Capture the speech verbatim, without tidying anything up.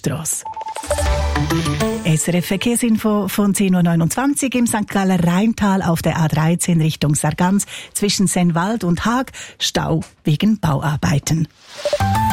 Strasse. S R F Verkehrsinfo von zehn Uhr neunundzwanzig im Sankt Galler Rheintal auf der A dreizehn Richtung Sargans zwischen Sennwald und Haag. Stau wegen Bauarbeiten.